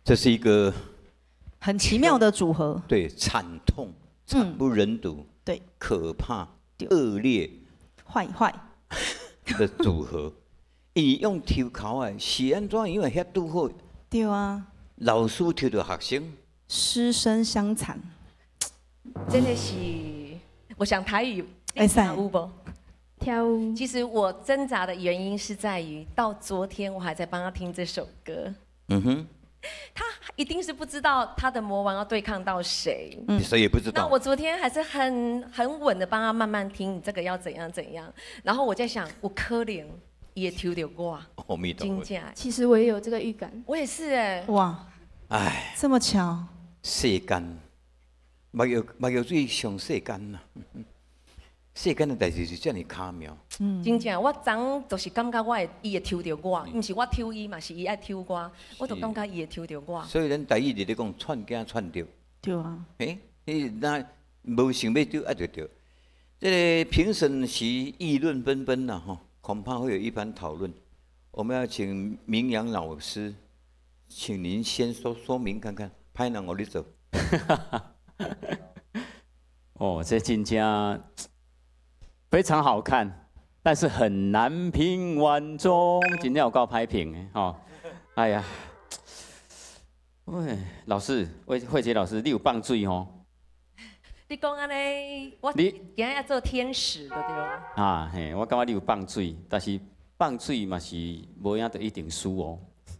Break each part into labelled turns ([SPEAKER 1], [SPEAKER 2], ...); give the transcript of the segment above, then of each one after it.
[SPEAKER 1] 这是一个
[SPEAKER 2] 很奇妙的组合。
[SPEAKER 1] 对，惨痛、惨不忍睹、
[SPEAKER 2] 对，
[SPEAKER 1] 可怕、恶劣、
[SPEAKER 2] 坏
[SPEAKER 1] 的组合。伊用抽考啊，是安怎？因为遐拄好。
[SPEAKER 2] 对啊。
[SPEAKER 1] 老师抽到学生，
[SPEAKER 2] 师生相残。
[SPEAKER 3] 真的是，我想台语跳舞不？
[SPEAKER 4] 跳舞。
[SPEAKER 3] 其实我挣扎的原因是在于，到昨天我还在帮他听这首歌。他一定是不知道他的魔王要对抗到谁，
[SPEAKER 1] 谁也不知道。
[SPEAKER 3] 那我昨天还是很稳的帮他慢慢听，你这个要怎样怎样。然后我在想，我可怜也抽到我，
[SPEAKER 1] 阿弥陀佛。
[SPEAKER 4] 其实我也有这个预感，
[SPEAKER 3] 我也是哎。
[SPEAKER 2] 哇，
[SPEAKER 1] 哎，
[SPEAKER 2] 这么巧。
[SPEAKER 1] 世间，目药水上世间呐。世间的代志是这么巧妙。
[SPEAKER 3] 真正，我昨就是感觉伊会抽到我，毋是我抽伊嘛，是伊爱抽我，我就感觉伊会抽到我。
[SPEAKER 1] 所以咱台语就咧讲串囝串着。
[SPEAKER 2] 对啊。
[SPEAKER 1] 那无想要丢，就丢。这个评审席议论纷纷呐，哈，恐怕会有一番讨论。我们要请明阳老师，请您先说明看看，歹人我你走。
[SPEAKER 5] 哦，这真正非常好看，但是很难评万中，真正有够歹评的哦。哎呀，喂，老师，慧杰老师，你有放水哦？
[SPEAKER 3] 你讲安尼，我今日要做天使的对吗？
[SPEAKER 5] 啊嘿，我感觉你有放水，但是放水嘛是无影就一定输哦。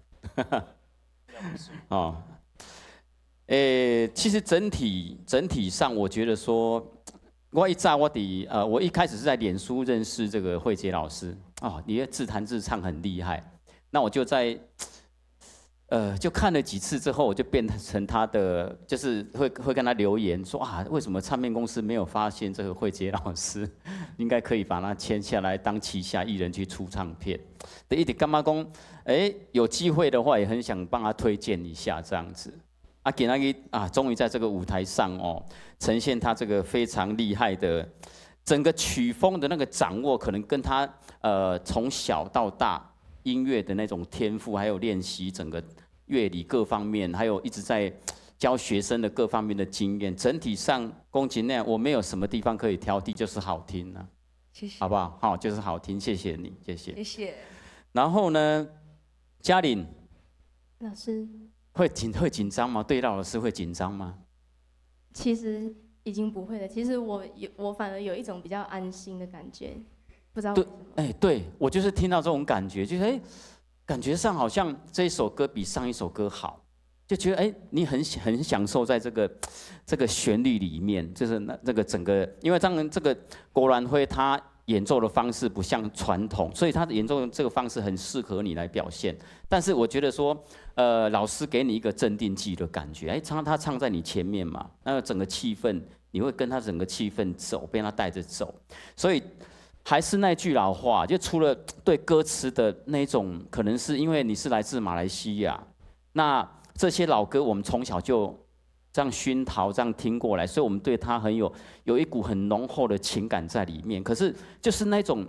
[SPEAKER 5] 哦，其实整体上，我觉得说。我一开始是在脸书认识这个慧杰老师哦，你的自弹自唱很厉害，那我就就看了几次之后，我就变成他的，就是会跟他留言说啊，为什么唱片公司没有发现这个慧杰老师，应该可以把他签下来当旗下艺人去出唱片。一直干妈公，有机会的话也很想帮他推荐一下这样子。给那个终于在这个舞台上哦，呈现他这个非常厉害的整个曲风的那个掌握，可能跟他从小到大音乐的那种天赋，还有练习整个乐理各方面，还有一直在教学生的各方面的经验，整体上宫崎那样，我没有什么地方可以挑剔，就是好听啊，
[SPEAKER 3] 谢谢，
[SPEAKER 5] 好不好？好，就是好听，谢谢你，谢谢，
[SPEAKER 3] 谢谢。
[SPEAKER 5] 然后呢，嘉玲
[SPEAKER 4] 老师。
[SPEAKER 5] 会紧张吗？对到老师会紧张吗？
[SPEAKER 4] 其实已经不会了。其实我反而有一种比较安心的感觉，不知道为什么。
[SPEAKER 5] 对我就是听到这种感觉，就是感觉上好像这一首歌比上一首歌好，就觉得你很享受在这个旋律里面，就是这个整个，因为当然这个郭兰辉他演奏的方式不像传统，所以他的演奏这个方式很适合你来表现。但是我觉得说，老师给你一个镇定剂的感觉，他唱在你前面嘛，那个整个气氛，你会跟他整个气氛走，被他带着走。所以还是那句老话，就除了对歌词的那种，可能是因为你是来自马来西亚，那这些老歌我们从小就这样熏陶，这样听过来，所以我们对他有一股很浓厚的情感在里面。可是就是那种，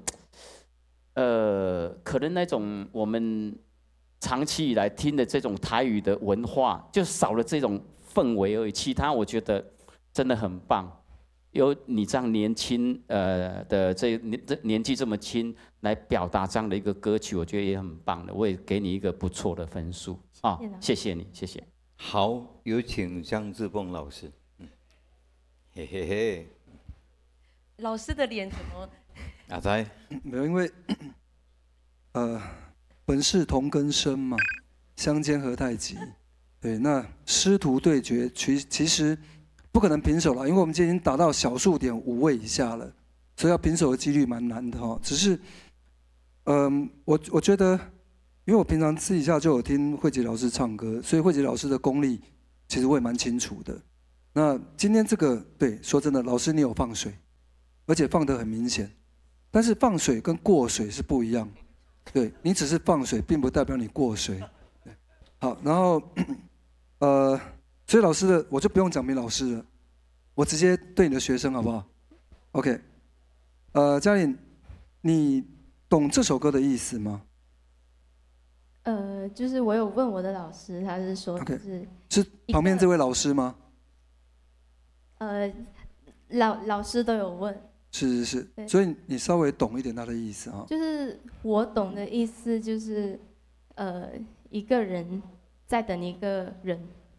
[SPEAKER 5] 可能那种我们长期以来听的这种台语的文化，就少了这种氛围而已。其他我觉得真的很棒，有你这样年轻的这年纪这么轻来表达这样的一个歌曲，我觉得也很棒的。我也给你一个不错的分数啊，谢谢你，谢谢。
[SPEAKER 1] 好，有请江志峰老师。嘿嘿嘿。
[SPEAKER 3] 老师的脸怎么？
[SPEAKER 1] 阿仔，
[SPEAKER 6] 没有，因为本是同根生嘛，相煎何太急。对，那师徒对决，其实不可能平手了，因为我们今天已经打到小数点5位以下了，所以要平手的几率蛮难的哈。只是，我觉得，因为我平常私底下就有听慧杰老师唱歌，所以慧杰老师的功力其实我也蛮清楚的。那今天这个，对，说真的，老师你有放水，而且放得很明显，但是放水跟过水是不一样。对，你只是放水，并不代表你过水。好，然后所以老师的我就不用讲明老师了，我直接对你的学生好不好 ？OK， 嘉玲，你懂这首歌的意思吗？
[SPEAKER 4] 就是我有问我的老师，他是说
[SPEAKER 6] 是旁边这位老师吗？
[SPEAKER 4] 老师都有问。
[SPEAKER 6] 是，所以你稍微懂一点他的意思啊。
[SPEAKER 4] 就是我懂的意思就是，一个人在等一个人。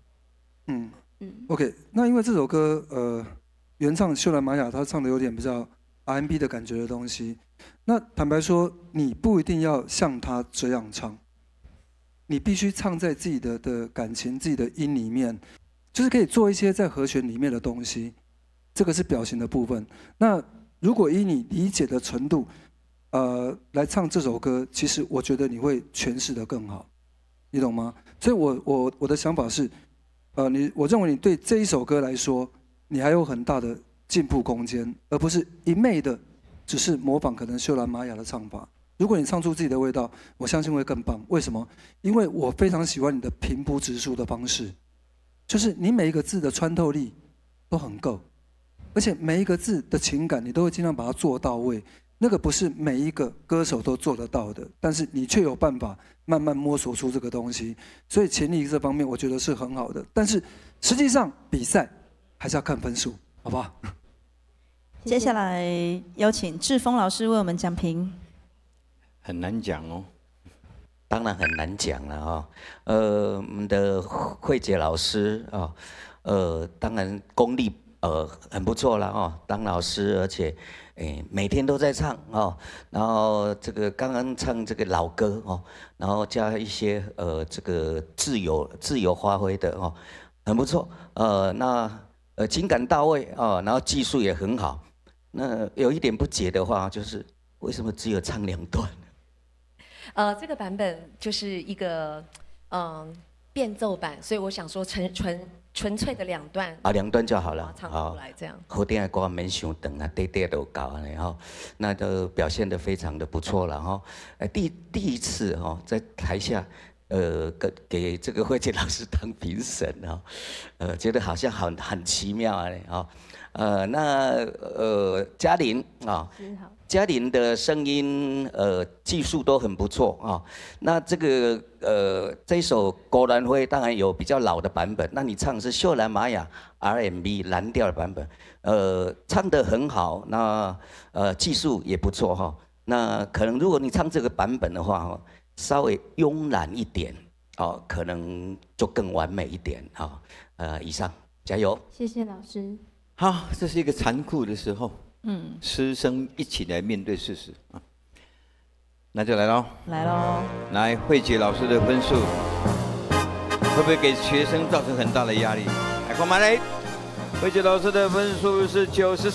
[SPEAKER 6] OK， 那因为这首歌原唱秀兰玛雅她唱的有点比较 R&B 的感觉的东西，那坦白说，你不一定要像她这样唱。你必须唱在自己的感情、自己的音里面，就是可以做一些在和弦里面的东西，这个是表情的部分。那如果以你理解的程度，来唱这首歌，其实我觉得你会诠释得更好，你懂吗？所以我的想法是，我认为你对这一首歌来说，你还有很大的进步空间，而不是一昧的只是模仿可能秀兰玛雅的唱法。如果你唱出自己的味道，我相信会更棒。为什么？因为我非常喜欢你的平铺直述的方式，就是你每一个字的穿透力都很够，而且每一个字的情感你都会尽量把它做到位。那个不是每一个歌手都做得到的，但是你却有办法慢慢摸索出这个东西。所以潜力这方面我觉得是很好的，但是实际上比赛还是要看分数，好不好？
[SPEAKER 2] 接下来有请志峰老师为我们讲评。
[SPEAKER 1] 很难讲哦，
[SPEAKER 7] 当然很难讲了哈。我们的慧姐老师啊，当然功力很不错了哦，当老师，而且每天都在唱哦。然后这个刚刚唱这个老歌哦，然后加一些这个自由发挥的哦，很不错。那情感到位哦，然后技术也很好。那有一点不解的话，就是为什么只有唱2段？
[SPEAKER 3] 这个版本就是一个变奏版，所以我想说纯粹的2段
[SPEAKER 7] 啊，2段就好了，
[SPEAKER 3] 唱出来这样。
[SPEAKER 7] 后天的歌免伤长啊，短短都搞然后那都表现得非常的不错了哈。第一次哈在台下给这个慧姐老师当评审哈，觉得好像很奇妙啊那嘉玲啊。嘉玲的声音技术都很不错啊。那这个这一首《果然会》当然有比较老的版本，那你唱的是秀兰玛雅 R&B 蓝调的版本，唱得很好，那技术也不错哈。那可能如果你唱这个版本的话，稍微慵懒一点哦，可能就更完美一点啊。以上加油，
[SPEAKER 4] 谢谢老师。
[SPEAKER 1] 好，这是一个残酷的时候。师生一起来面对事实啊，那就来喽，来，慧姐老师的分数会不会给学生造成很大的压力？来，快慢来，慧姐老师的分数是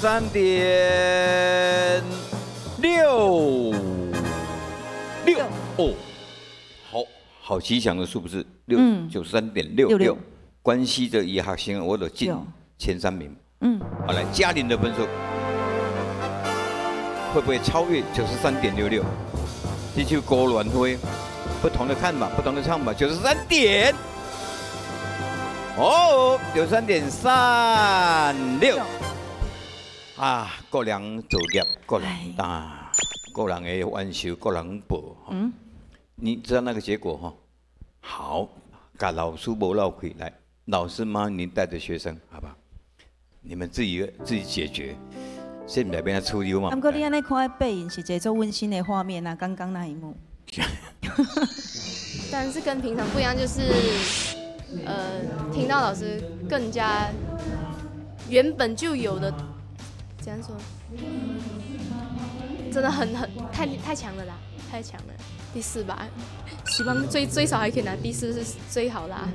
[SPEAKER 1] 93.66哦，好吉祥的数字，93.66，关系着以学生我都进前3名。好，来，嘉玲的分数。会不会超越93.66？这首《果然会》，不同的看法，不同的唱法，93点。哦，93.36。啊，各人作业，各人各人的完成，各人报。你知道那个结果哈？好，把老师没绕开来，老师妈您带着学生，好吧？你们自己解决。现在变成出油嘛？
[SPEAKER 2] 不过你安尼看的背影是一个温馨的画面啊，刚刚那一幕。
[SPEAKER 4] 但是跟平常不一样，就是听到老师更加原本就有的，怎样说？真的太强了啦，太强了。第4吧，希望最少还可以拿第4是最好啦。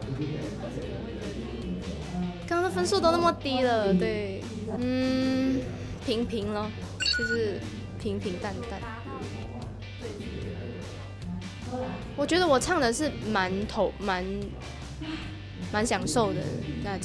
[SPEAKER 4] 刚刚的分数都那么低了，对，平咯，就是平淡淡。我觉得我唱的是蛮享受的，那